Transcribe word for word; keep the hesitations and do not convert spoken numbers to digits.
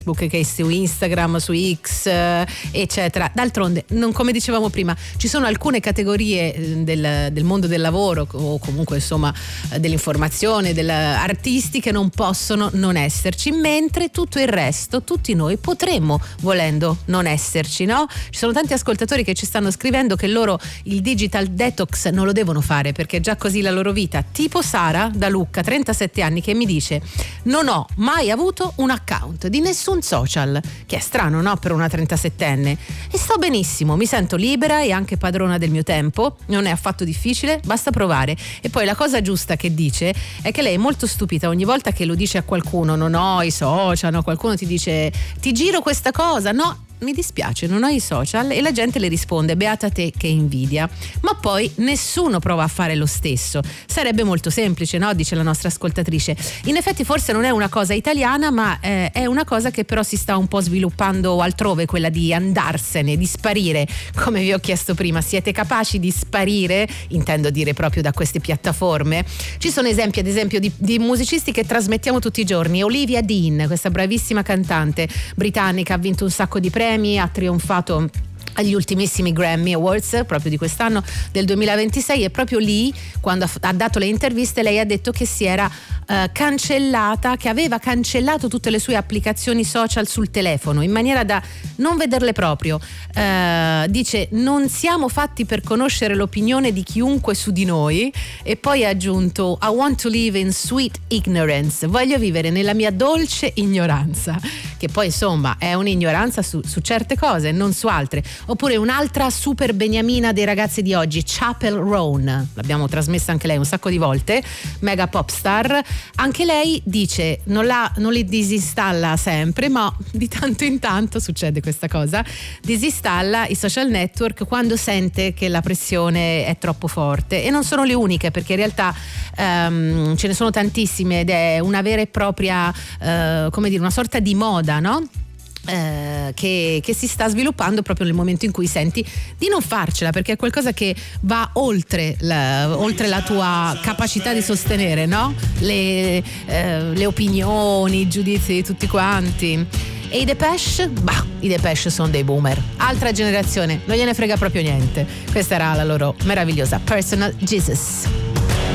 che su Instagram, su X, eccetera. D'altronde, non, come dicevamo prima, ci sono alcune categorie del, del mondo del lavoro o comunque insomma dell'informazione, dell'artisti che non possono non esserci, mentre tutto il resto, tutti noi potremmo, volendo, non esserci, no? Ci sono tanti ascoltatori che ci stanno scrivendo che loro il digital detox non lo devono fare perché è già così la loro vita, tipo Sara da Lucca, trentasette anni, che mi dice: non ho mai avuto un account di nessun social, che è strano, no, per una trentasettenne, e sto benissimo, mi sento libera e anche padrona del mio tempo, non è affatto difficile, basta provare. E poi la cosa giusta che dice è che lei è molto stupita ogni volta che lo dice a qualcuno: non ho i social, no? Qualcuno ti dice: ti giro questa cosa, no, mi dispiace, non ho i social, e la gente le risponde: beata te, che invidia. Ma poi nessuno prova a fare lo stesso. Sarebbe molto semplice, no? Dice la nostra ascoltatrice. In effetti forse non è una cosa italiana, ma eh, è una cosa che però si sta un po' sviluppando altrove, quella di andarsene, di sparire. Come vi ho chiesto prima, siete capaci di sparire? Intendo dire proprio da queste piattaforme. Ci sono esempi, ad esempio, di, di musicisti che trasmettiamo tutti i giorni. Olivia Dean, questa bravissima cantante britannica, ha vinto un sacco di premi, ha trionfato agli ultimissimi Grammy Awards proprio di quest'anno del duemilaventisei, e proprio lì, quando ha dato le interviste, lei ha detto che si era uh, cancellata, che aveva cancellato tutte le sue applicazioni social sul telefono in maniera da non vederle proprio. Uh, dice: non siamo fatti per conoscere l'opinione di chiunque su di noi, e poi ha aggiunto: I want to live in sweet ignorance, voglio vivere nella mia dolce ignoranza, che poi insomma è un'ignoranza su, su certe cose, non su altre. Oppure un'altra super beniamina dei ragazzi di oggi, Chappell Roan, l'abbiamo trasmessa anche lei un sacco di volte, mega pop star. Anche lei dice: non, la, non li disinstalla sempre, ma di tanto in tanto succede questa cosa, disinstalla i social network quando sente che la pressione è troppo forte. E non sono le uniche, perché in realtà um, ce ne sono tantissime, ed è una vera e propria uh, come dire, una sorta di moda, no? Eh, che, che si sta sviluppando proprio nel momento in cui senti di non farcela, perché è qualcosa che va oltre la, oltre la tua capacità di sostenere, no? le, eh, le opinioni, i giudizi di tutti quanti. E i Depeche? Bah, i Depeche sono dei boomer, altra generazione, non gliene frega proprio niente. Questa era la loro meravigliosa Personal Jesus.